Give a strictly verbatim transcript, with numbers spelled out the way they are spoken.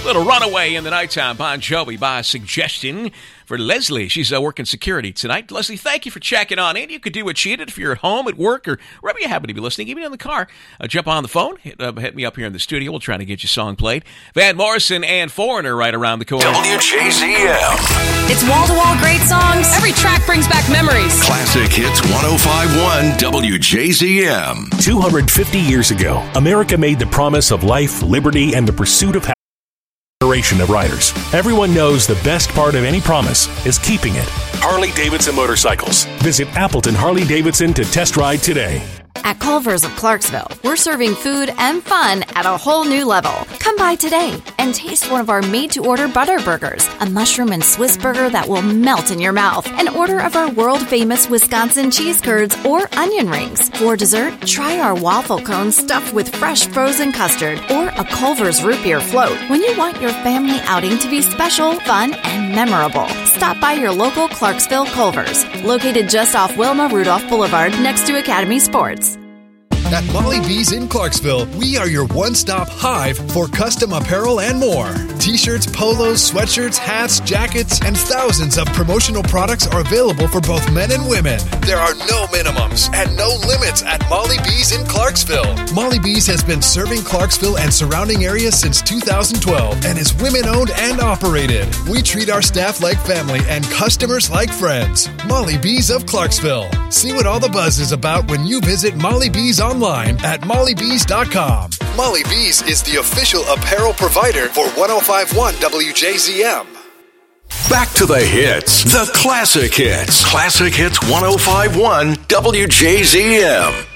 little Runaway in the Nighttime. Bon Jovi by suggestion for Leslie. She's uh, working security tonight. Leslie, thank you for checking on in. You could do what she did if you're at home, at work, or wherever you happen to be listening, even in the car. Uh, jump on the phone, hit, uh, hit me up here in the studio. We'll try to get your song played. Van Morrison and Foreigner right around the corner. W J Z M. It's wall-to-wall great songs. Every track brings back memories. Classic Hits ten fifty-one W J Z M. two hundred fifty years ago, America made the promise of life, liberty, and the pursuit of happiness. Generation of riders. Everyone knows the best part of any promise is keeping it. Harley-Davidson Motorcycles. Visit Appleton Harley-Davidson to test ride today. At Culver's of Clarksville, we're serving food and fun at a whole new level. Come by today and taste one of our made-to-order butter burgers, a mushroom and Swiss burger that will melt in your mouth, an order of our world-famous Wisconsin cheese curds or onion rings. For dessert, try our waffle cones stuffed with fresh frozen custard or a Culver's root beer float. When you want your family outing to be special, fun, and memorable, stop by your local Clarksville Culver's, located just off Wilma Rudolph Boulevard next to Academy Sports. At Molly B's in Clarksville, we are your one-stop hive for custom apparel and more. T-shirts, polos, sweatshirts, hats, jackets, and thousands of promotional products are available for both men and women. There are no minimums and no limits at Molly B's in Clarksville. Molly B's has been serving Clarksville and surrounding areas since two thousand twelve and is women-owned and operated. We treat our staff like family and customers like friends. Molly B's of Clarksville. See what all the buzz is about when you visit Molly B's online at molly bees dot com. Molly B's is the official apparel provider for ten fifty-one W J Z M. Back to the hits, the classic hits. Classic Hits ten fifty-one W J Z M.